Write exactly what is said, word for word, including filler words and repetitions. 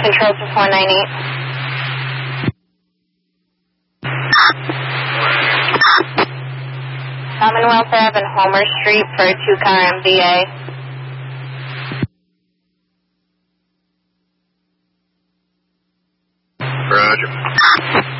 Control to four nine eight. Commonwealth Ave and Homer Street for a two-car M V A. Roger.